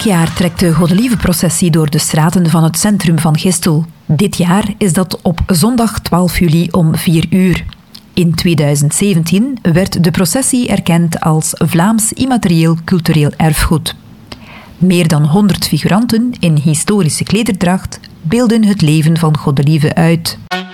jaar trekt de Godelieve-processie door de straten van het centrum van Gistel. Dit jaar is dat op zondag 12 juli om 4 uur. In 2017 werd de processie erkend als Vlaams immaterieel cultureel erfgoed. Meer dan 100 figuranten in historische klederdracht beelden het leven van Godelieve uit.